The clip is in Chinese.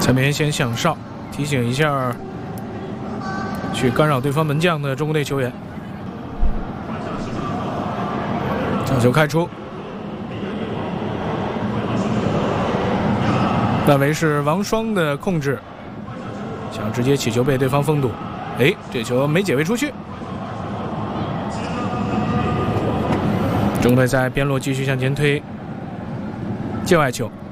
蔡明先向上提醒一下去干扰对方门将的中国队球员。角球开出，外围是王霜的控制，想直接起球被对方封堵。这球没解围出去。中国队在边路继续向前推，界外球。